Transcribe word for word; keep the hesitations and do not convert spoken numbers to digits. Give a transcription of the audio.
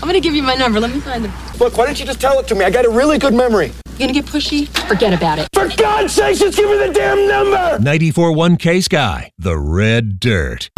I'm gonna give you my number. Let me find them. Look, why don't you just tell it to me? I got a really good memory. You gonna get pushy? Forget about it. For God's sake, just give me the damn number! ninety-four point one K Sky, The Red Dirt.